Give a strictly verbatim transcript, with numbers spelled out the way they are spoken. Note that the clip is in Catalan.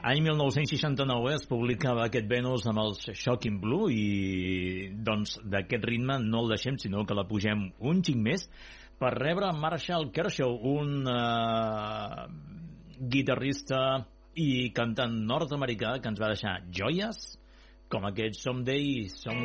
Any mil nou-cents seixanta-nou es publicava aquest Venus amb els Shocking Blue i doncs d'aquest ritme no el deixem, sinó que la pugem un xic més per rebre Marshall Kershaw, un uh, guitarrista i cantant nord-americà que ens va deixar joies com aquest Someday Some